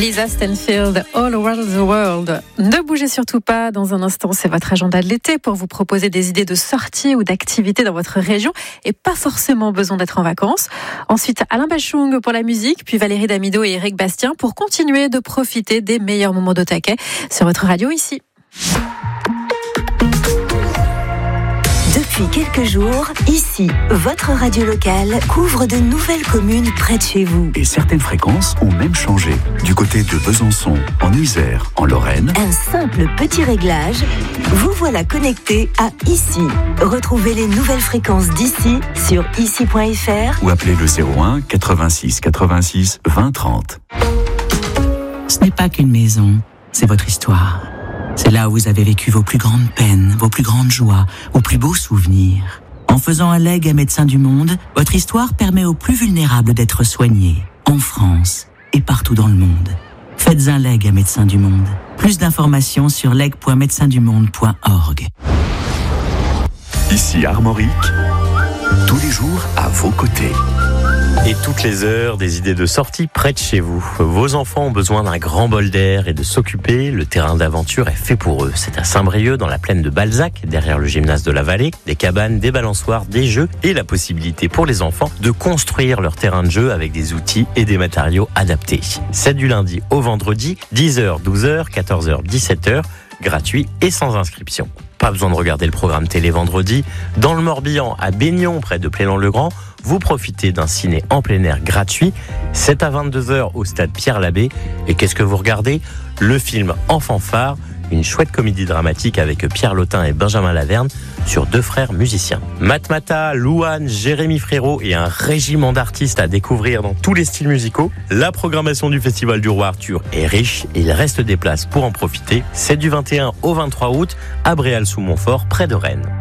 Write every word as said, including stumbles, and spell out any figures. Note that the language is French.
Lisa Stanfield, All Around the World. Ne bougez surtout pas. Dans un instant, c'est votre agenda de l'été pour vous proposer des idées de sorties ou d'activités dans votre région et pas forcément besoin d'être en vacances. Ensuite, Alain Bachung pour la musique, puis Valérie Damido et Eric Bastien pour continuer de profiter des meilleurs moments de taquet sur votre radio ici. Depuis quelques jours, ici, votre radio locale couvre de nouvelles communes près de chez vous. Et certaines fréquences ont même changé. Du côté de Besançon, en Isère, en Lorraine. Un simple petit réglage, vous voilà connecté à Ici. Retrouvez les nouvelles fréquences d'ici sur ici point f r ou appelez le zéro un quatre-vingt-six quatre-vingt-six vingt trente. Ce n'est pas qu'une maison, c'est votre histoire. C'est là où vous avez vécu vos plus grandes peines, vos plus grandes joies, vos plus beaux souvenirs. En faisant un legs à Médecins du Monde, votre histoire permet aux plus vulnérables d'être soignés, en France et partout dans le monde. Faites un legs à Médecins du Monde. Plus d'informations sur leg point médecins du monde point org. Ici Armorique, tous les jours à vos côtés. Et toutes les heures, des idées de sortie près de chez vous. Vos enfants ont besoin d'un grand bol d'air et de s'occuper. Le terrain d'aventure est fait pour eux. C'est à Saint-Brieuc, dans la plaine de Balzac, derrière le gymnase de la Vallée. Des cabanes, des balançoires, des jeux et la possibilité pour les enfants de construire leur terrain de jeu avec des outils et des matériaux adaptés. C'est du lundi au vendredi, dix heures, douze heures, quatorze heures, dix-sept heures, gratuit et sans inscription. Pas besoin de regarder le programme télé vendredi. Dans le Morbihan, à Baignon, près de Plélan-le-Grand, vous profitez d'un ciné en plein air gratuit. C'est à vingt-deux heures au stade Pierre-Labbé. Et qu'est-ce que vous regardez ? Le film En fanfare, une chouette comédie dramatique avec Pierre Lotin et Benjamin Laverne sur deux frères musiciens. Matmata, Louane, Jérémy Frérot et un régiment d'artistes à découvrir dans tous les styles musicaux. La programmation du Festival du Roi Arthur est riche et il reste des places pour en profiter. C'est du vingt et un au vingt-trois août à Bréal-sous-Montfort, près de Rennes.